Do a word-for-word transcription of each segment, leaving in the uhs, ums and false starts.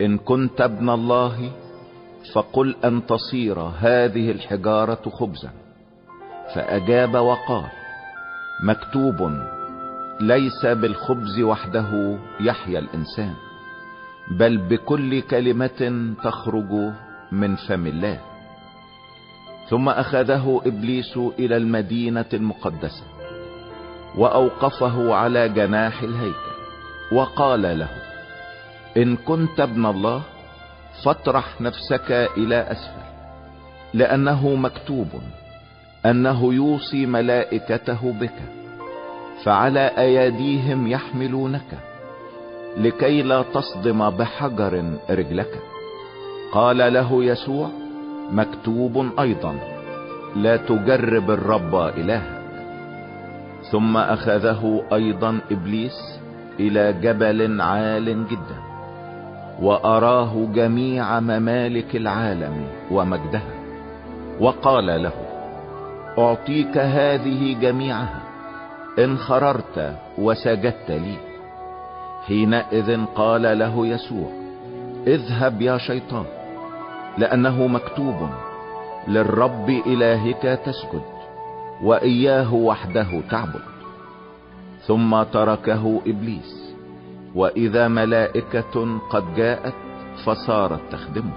إن كنت ابن الله فقل أن تصير هذه الحجارة خبزا. فأجاب وقال: مكتوب: ليس بالخبز وحده يحيا الإنسان، بل بكل كلمة تخرج من فم الله. ثم أخذه إبليس إلى المدينة المقدسة وأوقفه على جناح الهيكل وقال له: إن كنت ابن الله فاطرح نفسك إلى أسفل، لأنه مكتوب أنه يوصي ملائكته بك، فعلى أيديهم يحملونك، لكي لا تصدم بحجر رجلك. قال له يسوع: مكتوب أيضا: لا تجرب الرب إلهك. ثم أخذه أيضا إبليس إلى جبل عال جدا، وأراه جميع ممالك العالم ومجدها، وقال له: أعطيك هذه جميعها إن خررت وسجدت لي. حينئذ قال له يسوع: اذهب يا شيطان، لأنه مكتوب: للرب إلهك تسجد وإياه وحده تعبد. ثم تركه إبليس، وإذا ملائكة قد جاءت فصارت تخدمه.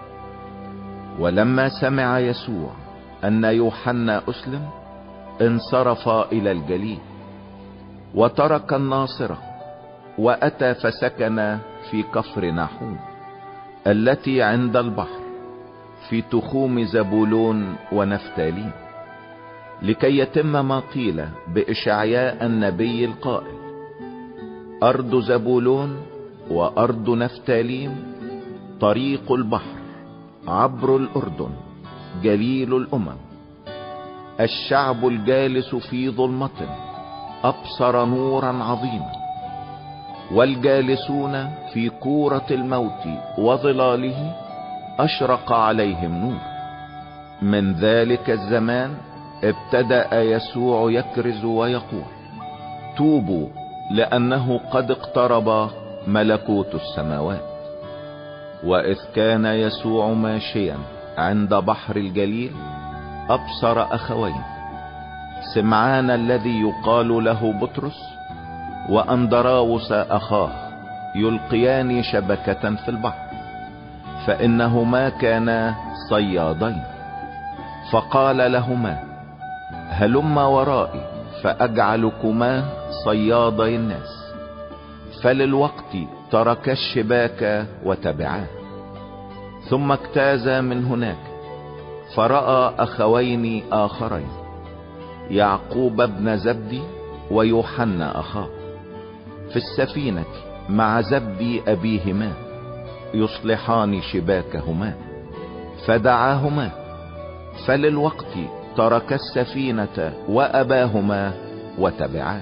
ولما سمع يسوع أن يوحنا أسلم انصرف إلى الجليل، وترك الناصرة وأتى فسكن في كفر ناحوم التي عند البحر، في تخوم زبولون ونفتالين، لكي يتم ما قيل بإشعياء النبي القائل: أرض زبولون وأرض نفتاليم، طريق البحر، عبر الأردن، جليل الأمم. الشعب الجالس في ظلمة أبصر نورا عظيما، والجالسون في كورة الموت وظلاله أشرق عليهم نور. من ذلك الزمان ابتدأ يسوع يكرز ويقول: توبوا، لأنه قد اقترب ملكوت السماوات. وإذ كان يسوع ماشيا عند بحر الجليل أبصر أخوين، سمعان الذي يقال له بطرس وأندراوس أخاه، يلقيان شبكة في البحر، فإنهما كانا صيادين. فقال لهما: هلما ورائي فأجعلكما صيادي الناس. فللوقت ترك الشباك وتبعاه. ثم اجتاز من هناك فرأى أخوين آخرين، يعقوب بن زبدي ويوحنا أخاه، في السفينة مع زبدي أبيهما يصلحان شباكهما، فدعاهما. فللوقت ترك السفينة وأباهما وتبعاه.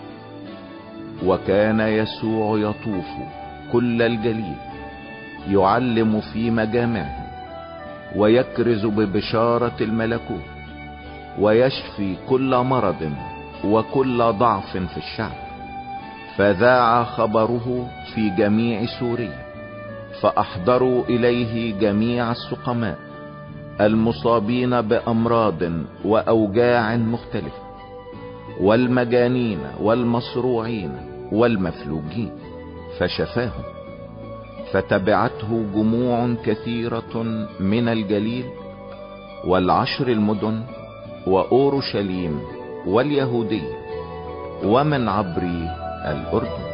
وكان يسوع يطوف كل الجليل، يعلم في مجامعه، ويكرز ببشارة الملكوت، ويشفي كل مرض وكل ضعف في الشعب. فذاع خبره في جميع سوريا، فأحضروا إليه جميع السقماء المصابين بأمراض وأوجاع مختلفة، والمجانين والمصروعين والمفلوجين، فشفاهم. فتبعته جموع كثيرة من الجليل والعشر المدن وأورشليم واليهودية ومن عبر الأردن.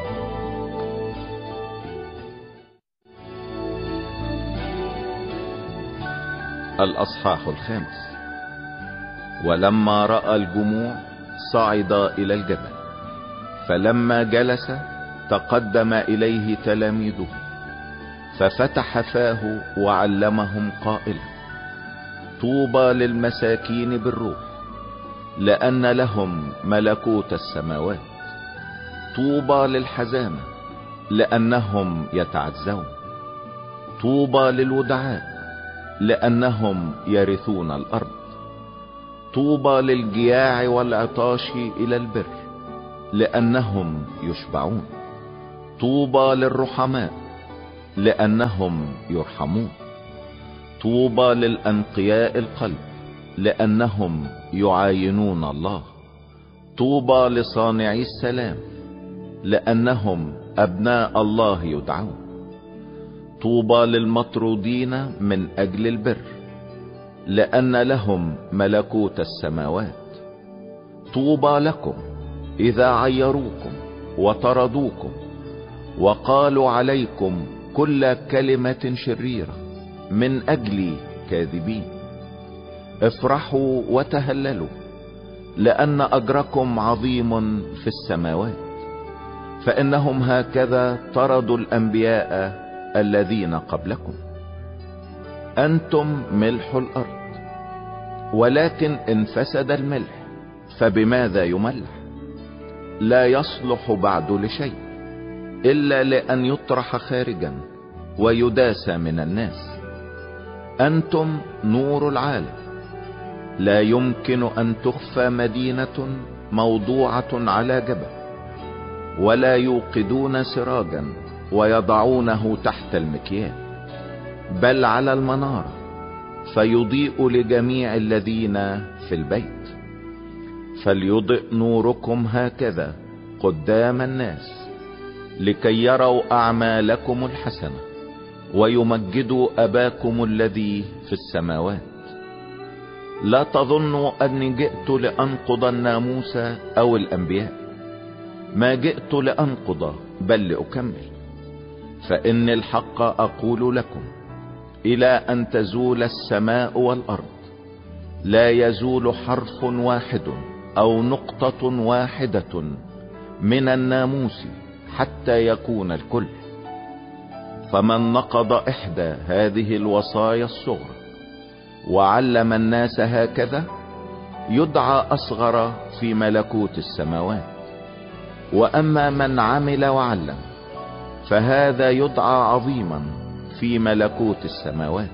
الأصحاح الخامس. ولما رأى الجموع صعد إلى الجبل، فلما جلس تقدم إليه تلاميذه، ففتح فاه وعلمهم قائلا: طوبى للمساكين بالروح، لأن لهم ملكوت السماوات. طوبى للحزانة، لأنهم يتعزون. طوبى للودعاء، لأنهم يرثون الأرض. طوبى للجياع والعطاش إلى البر، لأنهم يشبعون. طوبى للرحماء، لأنهم يرحمون. طوبى للأنقياء القلب، لأنهم يعاينون الله. طوبى لصانعي السلام، لأنهم أبناء الله يدعون. طوبى للمطرودين من أجل البر، لأن لهم ملكوت السماوات. طوبى لكم إذا عيروكم وطردوكم وقالوا عليكم كل كلمة شريرة من أجلي كاذبين. افرحوا وتهللوا، لأن أجركم عظيم في السماوات، فإنهم هكذا طردوا الأنبياء الذين قبلكم. أنتم ملح الأرض، ولكن إن فسد الملح فبماذا يملح؟ لا يصلح بعد لشيء إلا لأن يطرح خارجا ويداس من الناس. أنتم نور العالم. لا يمكن أن تخفى مدينة موضوعة على جبل، ولا يوقدون سراجا ويضعونه تحت المكيال، بل على المنارة، فيضيء لجميع الذين في البيت. فليضئ نوركم هكذا قدام الناس، لكي يروا أعمالكم الحسنة ويمجدوا أباكم الذي في السماوات. لا تظنوا أني جئت لأنقض الناموس أو الأنبياء. ما جئت لأنقض بل لأكمل. فإن الحق أقول لكم، إلى أن تزول السماء والأرض لا يزول حرف واحد أو نقطة واحدة من الناموس حتى يكون الكل. فمن نقض إحدى هذه الوصايا الصغرى وعلم الناس هكذا يدعى أصغر في ملكوت السماوات. وأما من عمل وعلم فهذا يدعى عظيما في ملكوت السماوات.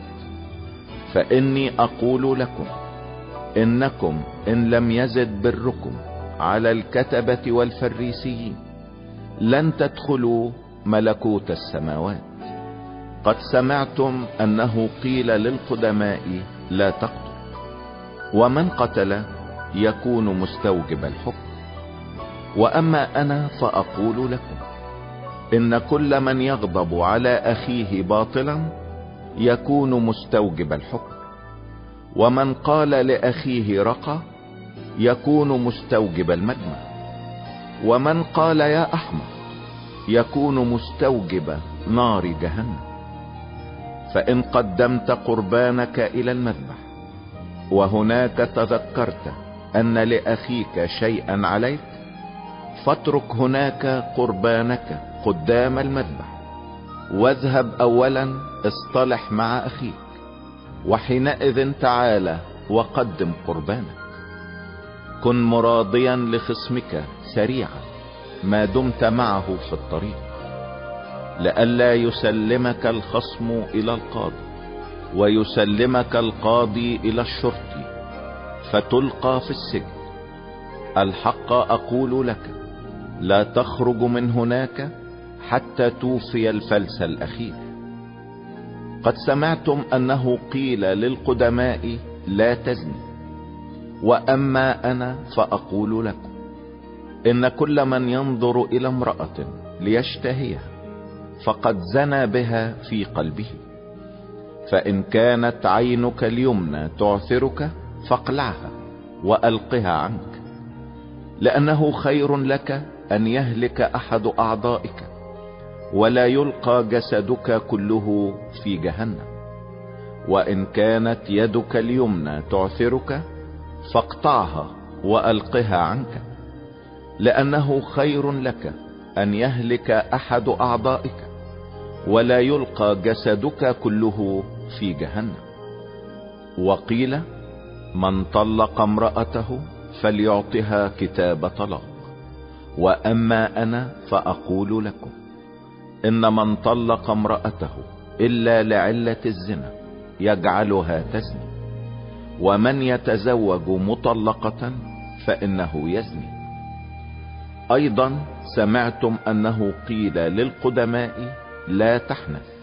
فإني أقول لكم إنكم إن لم يزد بركم على الكتبة والفريسيين لن تدخلوا ملكوت السماوات. قد سمعتم أنه قيل للقدماء لا تقتل، ومن قتل يكون مستوجب الحكم. وأما أنا فأقول لكم إن كل من يغضب على أخيه باطلا يكون مستوجب الحكم، ومن قال لأخيه رقى يكون مستوجب المجمع، ومن قال يا أحمق يكون مستوجب نار جهنم. فإن قدمت قربانك إلى المذبح وهناك تذكرت أن لأخيك شيئا عليك، فاترك هناك قربانك قدام المذبح، واذهب أولا اصطلح مع أخيك، وحينئذ تعالى وقدم قربانك. كن مراضيا لخصمك سريعا ما دمت معه في الطريق، لئلا يسلمك الخصم إلى القاضي ويسلمك القاضي إلى الشرطي فتلقى في السجن. الحق أقول لك، لا تخرج من هناك حتى توفي الفلس الأخير. قد سمعتم أنه قيل للقدماء لا تزني، وأما أنا فأقول لكم إن كل من ينظر إلى امرأة ليشتهيها فقد زنى بها في قلبه. فإن كانت عينك اليمنى تعثرك فاقلعها وألقها عنك، لأنه خير لك أن يهلك أحد أعضائك ولا يلقى جسدك كله في جهنم. وإن كانت يدك اليمنى تعثرك فاقطعها وألقها عنك، لأنه خير لك أن يهلك أحد أعضائك ولا يلقى جسدك كله في جهنم. وقيل من طلق امرأته فليعطها كتاب طلاق. وأما أنا فأقول لكم إن من طلق امرأته إلا لعلة الزنا يجعلها تزني، ومن يتزوج مطلقة فإنه يزني. أيضا سمعتم أنه قيل للقدماء لا تحنث،